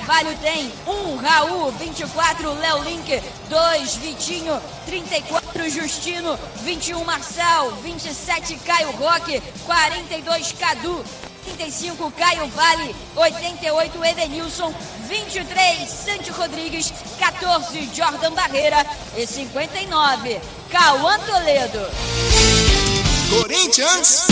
Carvalho tem 1, Raul, 24, Léo Link, 2, Vitinho, 34, Justino, 21, Marçal, 27, Caio Roque, 42, Cadu, 35, Caio Vale, 88, Edenilson, 23, Santi Rodrigues, 14, Jordan Barreira e 59, Cauã Toledo. Corinthians!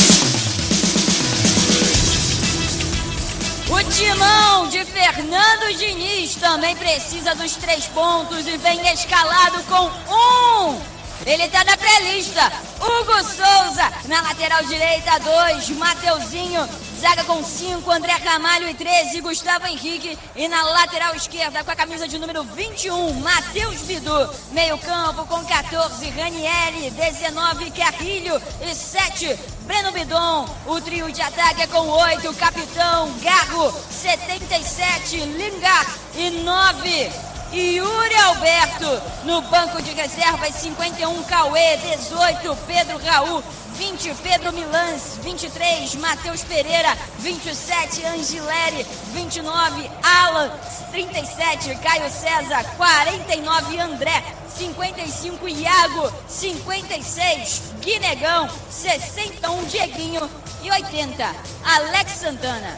O timão de Fernando Diniz também precisa dos 3 pontos e vem escalado com 1. Ele tá na pré-lista. Hugo Souza na lateral direita, 2, Mateuzinho. Zaga com 5, André Ramalho e 13, Gustavo Henrique. E na lateral esquerda, com a camisa de número 21, Matheus Bidu. Meio campo com 14, Ranieri, 19, Carrilho e 7, Breno Bidon. O trio de ataque é com 8, Capitão, Garro, 77, Lingard e 9, Yuri Alberto. No banco de reservas, 51, Cauê, 18, Pedro Raul, 20, Pedro Milans, 23, Matheus Pereira, 27, Angileri, 29, Alan, 37, Caio César, 49, André, 55, Iago, 56, Guinegão, 61, Dieguinho e 80, Alex Santana.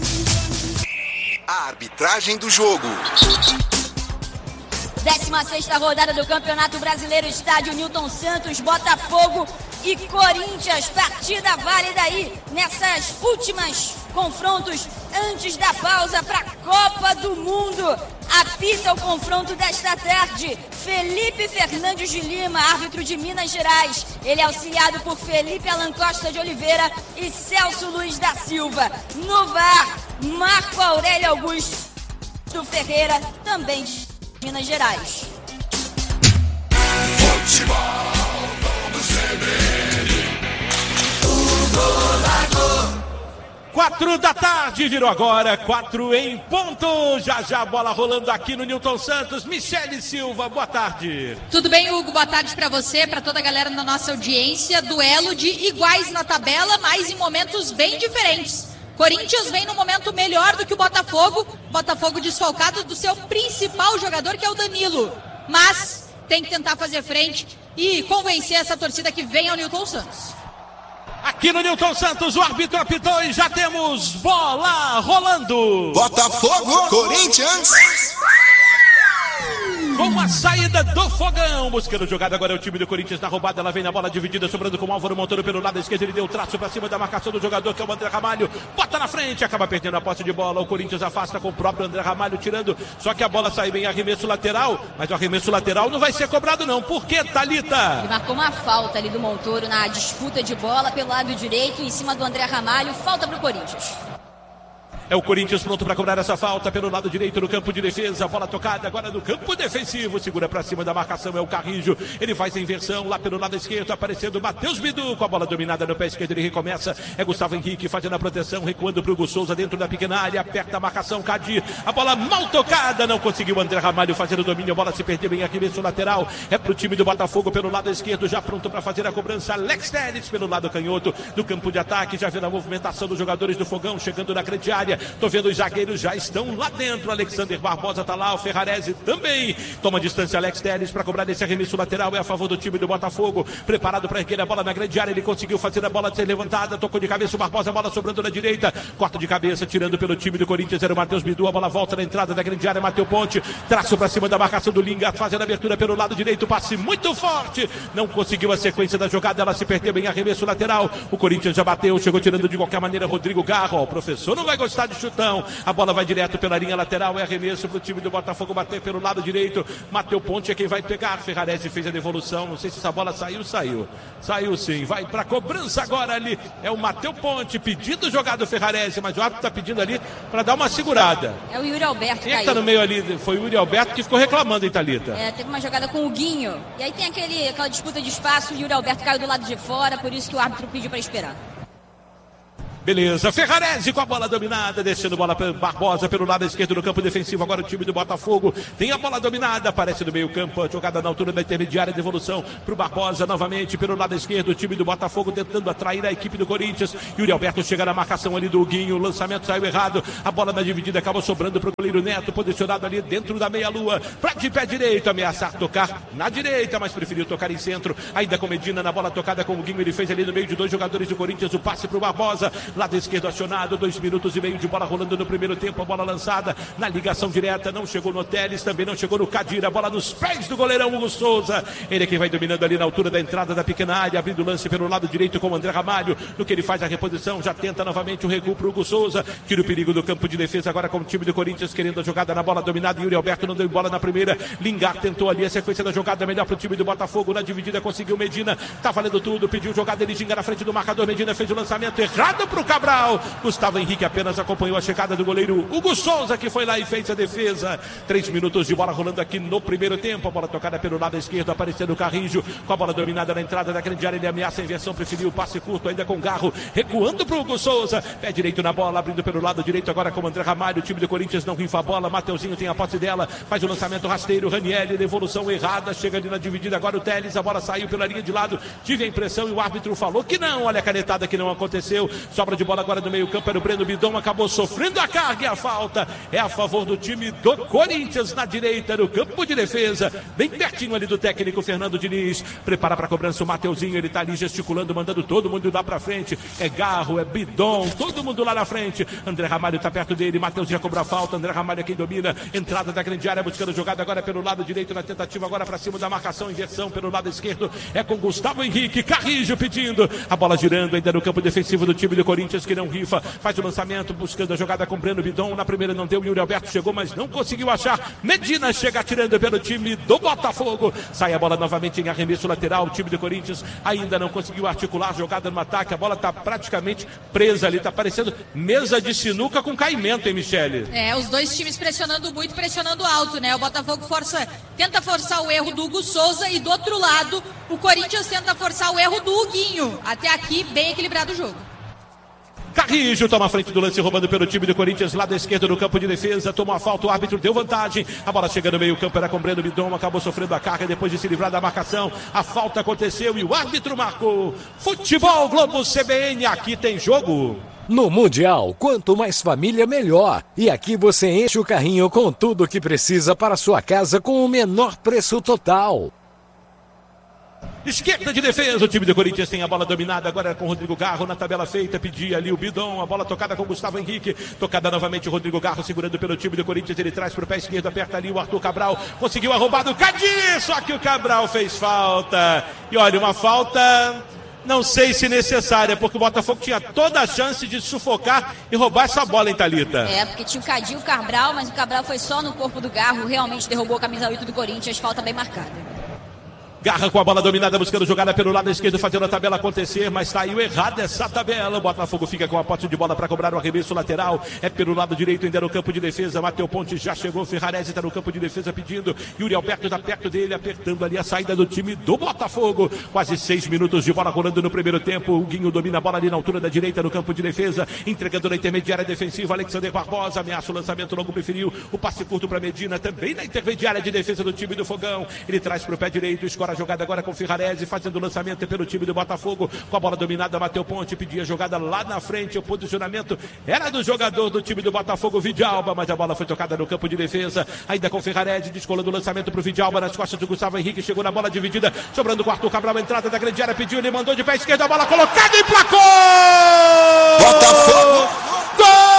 A arbitragem do jogo. 16ª rodada do Campeonato Brasileiro, estádio Newton Santos, Botafogo e Corinthians, partida válida aí nessas últimas confrontos antes da pausa para a Copa do Mundo. Apita o confronto desta tarde Felipe Fernandes de Lima, árbitro de Minas Gerais. Ele é auxiliado por Felipe Alan Costa de Oliveira e Celso Luiz da Silva. No VAR, Marco Aurélio Augusto Ferreira, também de Minas Gerais. Futebol, vamos beber. O golago. 4 da tarde, virou agora, 4 em ponto. Já já a bola rolando aqui no Newton Santos. Michele Silva, boa tarde. Tudo bem, Hugo? Boa tarde pra você, pra toda a galera da nossa audiência. Duelo de iguais na tabela, mas em momentos bem diferentes. Corinthians vem num momento melhor do que o Botafogo. Botafogo desfalcado do seu principal jogador, que é o Danilo. Mas tem que tentar fazer frente e convencer essa torcida que vem ao Newton Santos. Aqui no Newton Santos, o árbitro apitou e já temos bola rolando. Botafogo, Corinthians. Com a saída do Fogão, buscando jogada agora é o time do Corinthians na roubada, ela vem na bola dividida, sobrando com o Álvaro Montoro pelo lado esquerdo, ele deu traço pra cima da marcação do jogador, que é o André Ramalho, bota na frente, acaba perdendo a posse de bola, o Corinthians afasta com o próprio André Ramalho tirando, só que a bola sai bem, arremesso lateral, mas o arremesso lateral não vai ser cobrado não, por quê, Thalita? Ele marcou uma falta ali do Montoro na disputa de bola pelo lado direito, em cima do André Ramalho, falta pro Corinthians. É o Corinthians pronto para cobrar essa falta pelo lado direito no campo de defesa. Bola tocada agora no campo defensivo. Segura para cima da marcação é o Carrijo. Ele faz a inversão lá pelo lado esquerdo. Aparecendo Matheus Bidu com a bola dominada no pé esquerdo. Ele recomeça. É Gustavo Henrique fazendo a proteção. Recuando para o Hugo Souza dentro da pequena área. Aperta a marcação. Cadi. A bola mal tocada. Não conseguiu André Ramalho fazer o domínio. A bola se perdeu em arremesso lateral. É para o time do Botafogo pelo lado esquerdo. Já pronto para fazer a cobrança. Alex Telles pelo lado canhoto do campo de ataque. Já vendo a movimentação dos jogadores do Fogão. Chegando na grande área. Tô vendo os zagueiros já estão lá dentro. Alexander Barbosa tá lá, o Ferrarese também. Toma distância Alex Telles para cobrar esse arremesso lateral. É a favor do time do Botafogo. Preparado para erguer a bola na grande área. Ele conseguiu fazer a bola ser levantada. Tocou de cabeça o Barbosa, a bola sobrando na direita. Corta de cabeça, tirando pelo time do Corinthians. Era o Matheus Bidu. A bola volta na entrada da grande área. Mateu Ponte. Traço para cima da marcação do Lingard. Fazendo a abertura pelo lado direito. Passe muito forte. Não conseguiu a sequência da jogada. Ela se perdeu em arremesso lateral. O Corinthians já bateu. Chegou tirando de qualquer maneira Rodrigo Garro. O professor não vai gostar de chutão. A bola vai direto pela linha lateral, é arremesso para o time do Botafogo bater pelo lado direito. Mateu Ponte é quem vai pegar. Ferrarese fez a devolução. Não sei se essa bola saiu. Saiu sim. Vai para cobrança agora ali. É o Mateu Ponte pedindo jogado Ferrarese, mas o árbitro está pedindo ali para dar uma segurada. É o Yuri Alberto. Quem é que tá no meio ali? Foi o Yuri Alberto que ficou reclamando, hein, Thalita? Teve uma jogada com o Guinho. E aí tem aquela disputa de espaço. O Yuri Alberto caiu do lado de fora, por isso que o árbitro pediu para esperar. Beleza, Ferrarese com a bola dominada, descendo bola para Barbosa pelo lado esquerdo do campo defensivo. Agora o time do Botafogo tem a bola dominada, aparece no meio campo, a jogada na altura da intermediária, devolução para o Barbosa novamente pelo lado esquerdo. O time do Botafogo tentando atrair a equipe do Corinthians. Yuri Alberto chega na marcação ali do Guinho, o lançamento saiu errado, a bola na dividida acabou sobrando para o goleiro Neto, posicionado ali dentro da meia-lua, para de pé direito, ameaçar tocar na direita, mas preferiu tocar em centro, ainda com Medina na bola tocada com o Guinho. Ele fez ali no meio de dois jogadores do Corinthians o passe para o Barbosa. Lado esquerdo acionado, 2 minutos e meio de bola rolando no primeiro tempo, a bola lançada na ligação direta, não chegou no Teles, também não chegou no Kadir, a bola nos pés do goleirão Hugo Souza, ele é quem vai dominando ali na altura da entrada da pequena área, abrindo o lance pelo lado direito com o André Ramalho, no que ele faz a reposição, já tenta novamente o recuo para o Hugo Souza, tira o perigo do campo de defesa agora com o time do Corinthians, querendo a jogada na bola dominada. Yuri Alberto não deu bola na primeira, Lingard tentou ali a sequência da jogada, melhor para o time do Botafogo, na dividida conseguiu Medina, tá valendo tudo, pediu jogada, ele ginga na frente do marcador, Medina fez o lançamento errado para o Cabral. Gustavo Henrique apenas acompanhou a chegada do goleiro Hugo Souza, que foi lá e fez a defesa. 3 minutos de bola rolando aqui no primeiro tempo, a bola tocada pelo lado esquerdo, aparecendo o Carrijo, com a bola dominada na entrada da grande área, ele ameaça a inversão, preferiu o passe curto ainda com Garro, recuando para o Hugo Souza, pé direito na bola, abrindo pelo lado direito agora com o André Ramalho, o time do Corinthians não rifa a bola, Mateuzinho tem a posse dela, faz o lançamento rasteiro, Ranieri, devolução errada, chega ali na dividida agora o Teles, a bola saiu pela linha de lado, tive a impressão e o árbitro falou que não, olha a canetada que não aconteceu, sobra de bola agora no meio campo, era o Breno Bidon, acabou sofrendo a carga e a falta é a favor do time do Corinthians na direita, no campo de defesa, bem pertinho ali do técnico Fernando Diniz, prepara para a cobrança o Mateuzinho, ele tá ali gesticulando, mandando todo mundo lá pra frente, é Garro, é Bidon, todo mundo lá na frente, André Ramalho tá perto dele, Mateuzinho cobra a falta, André Ramalho é quem domina, entrada da grande área, buscando jogada agora pelo lado direito, na tentativa agora para cima da marcação, inversão pelo lado esquerdo, é com Gustavo Henrique, Carrijo pedindo, a bola girando ainda no campo defensivo do time do Corinthians, que não rifa, faz o lançamento, buscando a jogada com Breno Bidon, na primeira não deu, Yuri Alberto chegou, mas não conseguiu achar, Medina chega atirando pelo time do Botafogo, sai a bola novamente em arremesso lateral, o time do Corinthians ainda não conseguiu articular a jogada no ataque, a bola está praticamente presa ali, está parecendo mesa de sinuca com caimento, hein, Michele? Os dois times pressionando muito, pressionando alto, né? O Botafogo tenta forçar o erro do Hugo Souza e do outro lado, o Corinthians tenta forçar o erro do Huguinho. Até aqui, bem equilibrado o jogo. Carrijo toma a frente do lance, roubando pelo time do Corinthians, lado esquerdo no campo de defesa, tomou a falta, o árbitro deu vantagem, a bola chega no meio campo, era com Breno Bidon, acabou sofrendo a carga depois de se livrar da marcação, a falta aconteceu e o árbitro marcou. Futebol Globo CBN, aqui tem jogo. No Mundial, quanto mais família, melhor. E aqui você enche o carrinho com tudo o que precisa para sua casa com o menor preço total. Esquerda de defesa, o time do Corinthians tem a bola dominada agora com o Rodrigo Garro na tabela feita, pedia ali o Bidon, a bola tocada com o Gustavo Henrique, tocada novamente o Rodrigo Garro segurando pelo time do Corinthians, ele traz para o pé esquerdo, aperta ali o Arthur Cabral, conseguiu a roubada do Kadir, só que o Cabral fez falta, e olha, uma falta, não sei se necessária, porque o Botafogo tinha toda a chance de sufocar e roubar essa bola, hein, Thalita? Porque tinha o Kadir e o Cabral, mas o Cabral foi só no corpo do Garro, realmente derrubou a camisa 8 do Corinthians, falta bem marcada. Garra com a bola dominada, buscando jogada pelo lado esquerdo, fazendo a tabela acontecer, mas saiu errada essa tabela. O Botafogo fica com a posse de bola para cobrar o arremesso lateral. É pelo lado direito, ainda no campo de defesa. Mateu Ponte já chegou, Ferrarese está no campo de defesa pedindo. Yuri Alberto está perto dele, apertando ali a saída do time do Botafogo. Quase 6 minutos de bola rolando no primeiro tempo. O Guinho domina a bola ali na altura da direita no campo de defesa, entregando na intermediária defensiva. Alexander Barbosa ameaça o lançamento logo, preferiu o passe curto para Medina, também na intermediária de defesa do time do Fogão. Ele traz para o pé direito, escora a jogada agora com o Ferrarese, fazendo o lançamento pelo time do Botafogo, com a bola dominada, Mateu Ponte pedia a jogada lá na frente, o posicionamento era do jogador do time do Botafogo, Vidalba, mas a bola foi tocada no campo de defesa, ainda com o Ferrarese, descolando o lançamento para o Vidalba, nas costas do Gustavo Henrique, chegou na bola dividida, sobrando com o Arthur Cabral, entrada da grande área, pediu, ele mandou de pé esquerdo, a bola colocada e placou! Botafogo! Gol!